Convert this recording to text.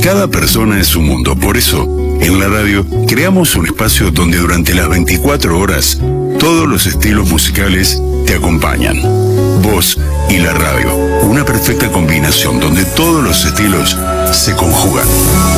Cada persona es un mundo, por eso, en la radio, creamos un espacio donde durante las 24 horas, todos los estilos musicales te acompañan. Vos y la radio, una perfecta combinación donde todos los estilos se conjugan.